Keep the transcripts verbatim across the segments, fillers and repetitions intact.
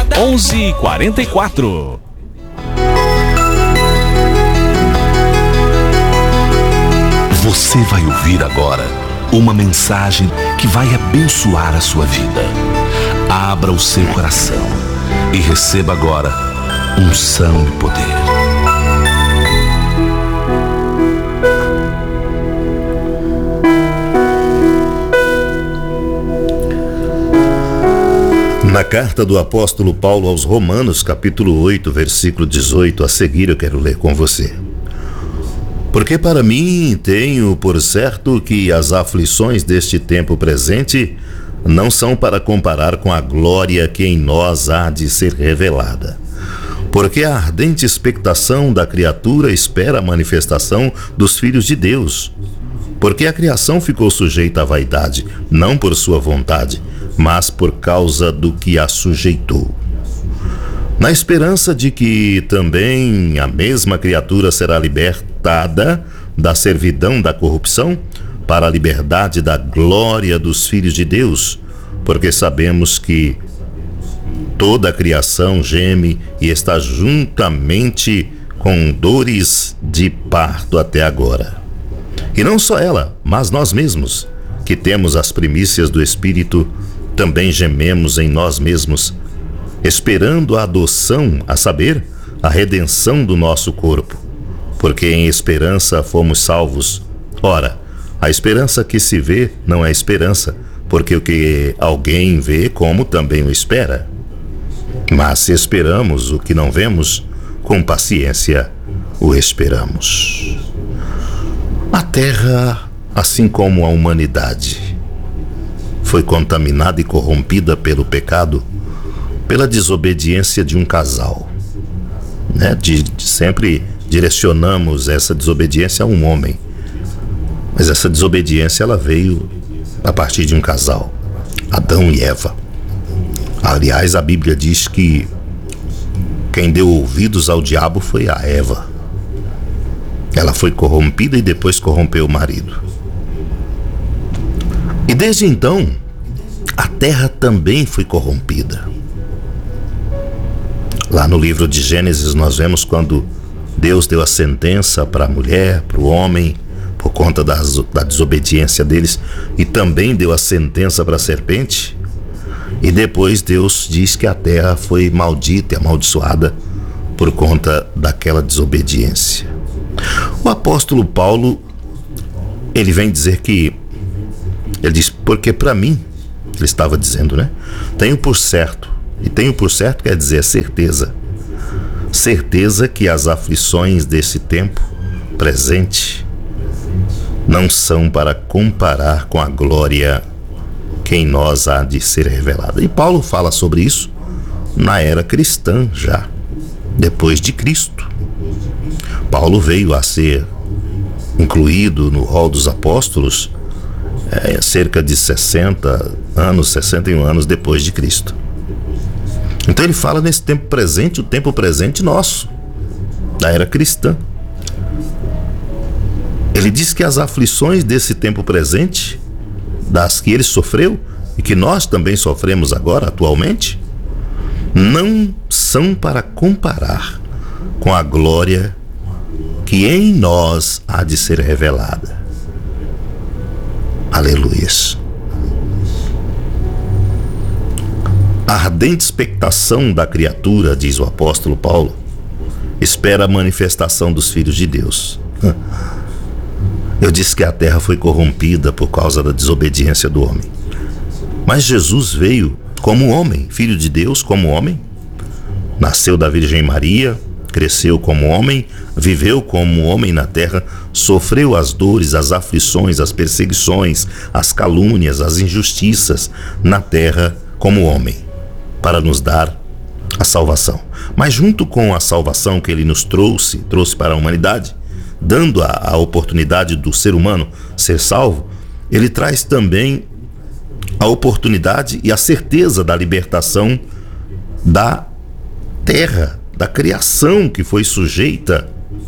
onze e quarenta e quatro. Você vai ouvir agora uma mensagem que vai abençoar a sua vida. Abra o seu coração e receba agora unção e poder. Na carta do apóstolo Paulo aos Romanos, capítulo oito, versículo dezoito, a seguir eu quero ler com você. Porque para mim tenho por certo que as aflições deste tempo presente não são para comparar com a glória que em nós há de ser revelada. Porque a ardente expectação da criatura espera a manifestação dos filhos de Deus. Porque a criação ficou sujeita à vaidade, não por sua vontade, mas por causa do que a sujeitou. Na esperança de que também a mesma criatura será libertada da servidão da corrupção para a liberdade da glória dos filhos de Deus, porque sabemos que toda a criação geme e está juntamente com dores de parto até agora. E não só ela, mas nós mesmos, que temos as primícias do Espírito, também gememos em nós mesmos, esperando a adoção, a saber, a redenção do nosso corpo, porque em esperança fomos salvos. Ora, a esperança que se vê não é esperança, porque o que alguém vê, como também o espera. Mas se esperamos o que não vemos, com paciência o esperamos. A terra, assim como a humanidade, foi contaminada e corrompida pelo pecado, pela desobediência de um casal, né? De, de, sempre direcionamos essa desobediência a um homem, mas essa desobediência ela veio a partir de um casal, Adão e Eva. Aliás, a Bíblia diz que quem deu ouvidos ao diabo foi a Eva. Ela foi corrompida e depois corrompeu o marido. E desde então, a terra também foi corrompida. Lá no livro de Gênesis nós vemos quando Deus deu a sentença para a mulher, para o homem, por conta das, da desobediência deles, e também deu a sentença para a serpente. E depois Deus diz que a terra foi maldita e amaldiçoada por conta daquela desobediência. O apóstolo Paulo, ele vem dizer que, ele diz, porque para mim, ele estava dizendo, né? Tenho por certo, e tenho por certo quer dizer certeza, certeza que as aflições desse tempo presente não são para comparar com a glória que em nós há de ser revelada. E Paulo fala sobre isso na era cristã já, depois de Cristo. Paulo veio a ser incluído no rol dos apóstolos é, cerca de sessenta anos, sessenta e um anos depois de Cristo. Então ele fala nesse tempo presente, o tempo presente nosso, da era cristã. Ele diz que as aflições desse tempo presente, das que ele sofreu e que nós também sofremos agora, atualmente, não são para comparar com a glória que em nós há de ser revelada. Aleluias. A ardente expectação da criatura, diz o apóstolo Paulo, espera a manifestação dos filhos de Deus. Eu disse que a terra foi corrompida por causa da desobediência do homem. Mas Jesus veio como homem, filho de Deus como homem, nasceu da Virgem Maria, cresceu como homem, viveu como homem na terra, sofreu as dores, as aflições, as perseguições, as calúnias, as injustiças na terra como homem, para nos dar a salvação. Mas junto com a salvação que ele nos trouxe, trouxe para a humanidade, dando a, a oportunidade do ser humano ser salvo, ele traz também a oportunidade e a certeza da libertação da terra, da criação que foi sujeita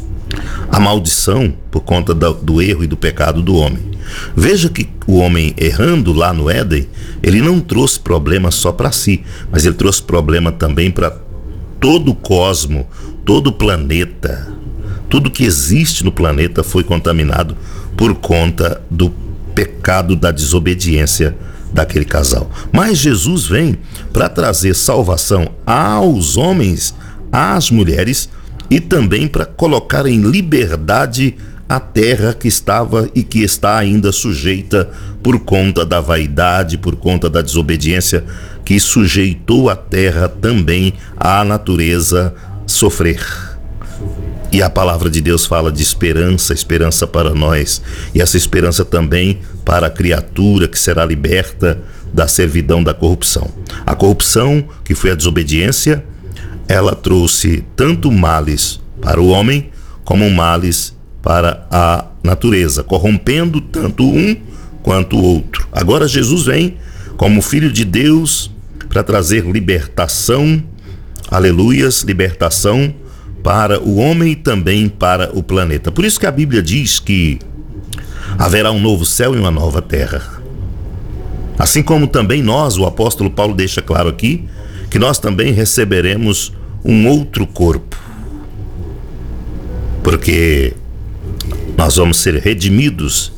a maldição por conta do, do erro e do pecado do homem. Veja que o homem errando lá no Éden, ele não trouxe problema só para si, mas ele trouxe problema também para todo o cosmo, todo o planeta. Tudo que existe no planeta foi contaminado por conta do pecado da desobediência daquele casal. Mas Jesus vem para trazer salvação aos homens, às mulheres, e também para colocar em liberdade a terra que estava e que está ainda sujeita por conta da vaidade, por conta da desobediência, que sujeitou a terra também à natureza sofrer. E a palavra de Deus fala de esperança, esperança para nós, e essa esperança também para a criatura que será liberta da servidão da corrupção. A corrupção, que foi a desobediência, ela trouxe tanto males para o homem como males para a natureza, corrompendo tanto um quanto o outro. Agora Jesus vem como Filho de Deus para trazer libertação, aleluias, libertação para o homem e também para o planeta. Por isso que a Bíblia diz que haverá um novo céu e uma nova terra. Assim como também nós, o apóstolo Paulo deixa claro aqui, que nós também receberemos um outro corpo, porque nós vamos ser redimidos.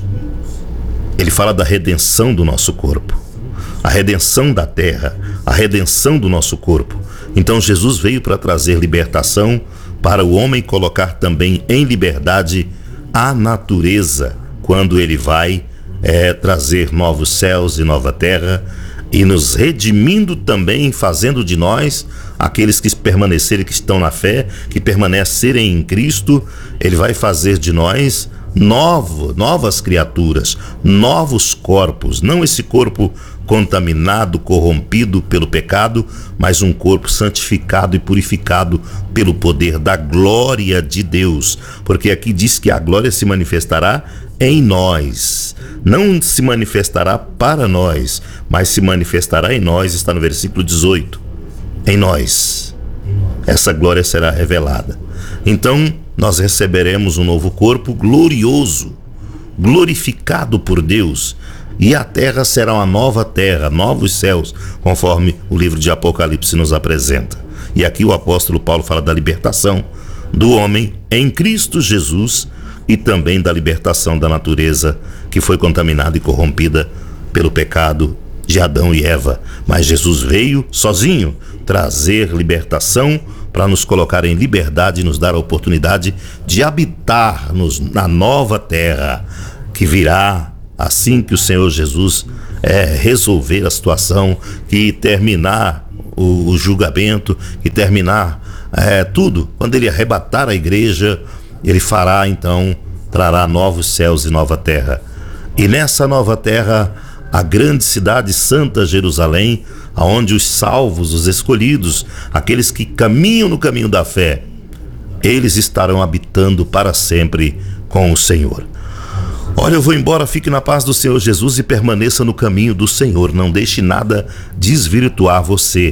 Ele fala da redenção do nosso corpo, a redenção da terra, a redenção do nosso corpo. Então Jesus veio para trazer libertação para o homem, colocar também em liberdade a natureza, quando ele vai é, trazer novos céus e nova terra, e nos redimindo também, fazendo de nós aqueles que permanecerem, que estão na fé, que permanecerem em Cristo. Ele vai fazer de nós novo, novas criaturas, novos corpos, não esse corpo contaminado, corrompido pelo pecado, mas um corpo santificado e purificado pelo poder da glória de Deus, porque aqui diz que a glória se manifestará em nós, não se manifestará para nós, mas se manifestará em nós, está no versículo dezoito, em nós, essa glória será revelada. Então nós receberemos um novo corpo glorioso, glorificado por Deus, e a terra será uma nova terra, novos céus, conforme o livro de Apocalipse nos apresenta. E aqui o apóstolo Paulo fala da libertação do homem em Cristo Jesus e também da libertação da natureza que foi contaminada e corrompida pelo pecado de Adão e Eva. Mas Jesus veio sozinho trazer libertação para nos colocar em liberdade e nos dar a oportunidade de habitar-nos na nova terra que virá assim que o Senhor Jesus é, resolver a situação, que terminar o, o julgamento, que terminar é, tudo. Quando ele arrebatar a igreja, ele fará então, trará novos céus e nova terra. E nessa nova terra, a grande cidade santa Jerusalém, aonde os salvos, os escolhidos, aqueles que caminham no caminho da fé, eles estarão habitando para sempre com o Senhor. Olha, eu vou embora, fique na paz do Senhor Jesus e permaneça no caminho do Senhor. Não deixe nada desvirtuar você.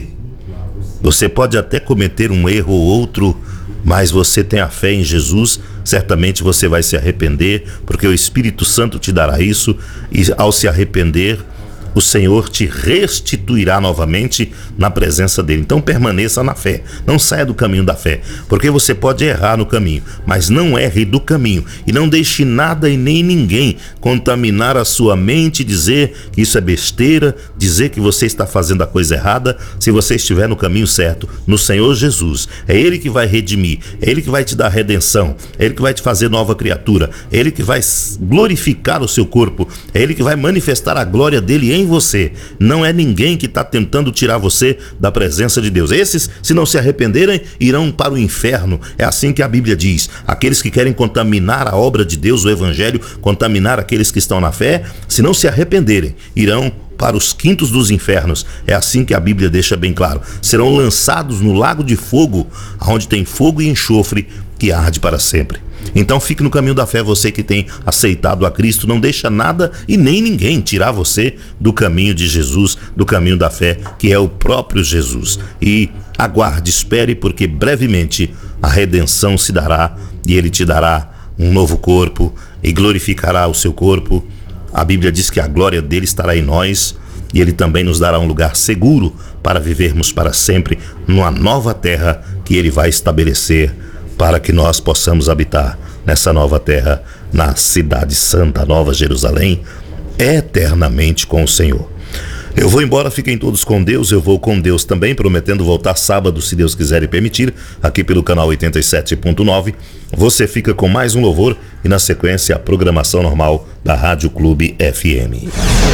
Você pode até cometer um erro ou outro, mas você tem a fé em Jesus, certamente você vai se arrepender, porque o Espírito Santo te dará isso, e ao se arrepender, o Senhor te restituirá novamente na presença dele. Então permaneça na fé, não saia do caminho da fé, porque você pode errar no caminho, mas não erre do caminho, e não deixe nada e nem ninguém contaminar a sua mente, dizer que isso é besteira, dizer que você está fazendo a coisa errada. Se você estiver no caminho certo, no Senhor Jesus, é Ele que vai redimir, é Ele que vai te dar redenção, é Ele que vai te fazer nova criatura, é Ele que vai glorificar o seu corpo, é Ele que vai manifestar a glória dele em você. Não é ninguém que está tentando tirar você da presença de Deus. Esses, se não se arrependerem, irão para o inferno. É assim que a Bíblia diz. Aqueles que querem contaminar a obra de Deus, o Evangelho, contaminar aqueles que estão na fé, se não se arrependerem, irão para os quintos dos infernos. É assim que a Bíblia deixa bem claro. Serão lançados no lago de fogo, onde tem fogo e enxofre que arde para sempre. Então fique no caminho da fé, você que tem aceitado a Cristo. Não deixa nada e nem ninguém tirar você do caminho de Jesus, do caminho da fé, que é o próprio Jesus. E aguarde, espere, porque brevemente a redenção se dará e Ele te dará um novo corpo e glorificará o seu corpo. A Bíblia diz que a glória dele estará em nós e Ele também nos dará um lugar seguro para vivermos para sempre numa nova terra que Ele vai estabelecer para que nós possamos habitar nessa nova terra, na cidade santa, Nova Jerusalém, eternamente com o Senhor. Eu vou embora, fiquem todos com Deus, eu vou com Deus também, prometendo voltar sábado, se Deus quiser e permitir, aqui pelo canal oitenta e sete ponto nove. Você fica com mais um louvor e na sequência a programação normal da Rádio Clube F M.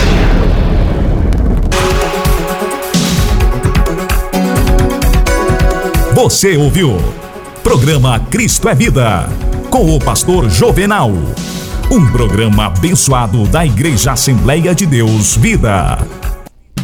Você ouviu Programa Cristo é Vida, com o pastor Jovenal. Um programa abençoado da Igreja Assembleia de Deus Vida.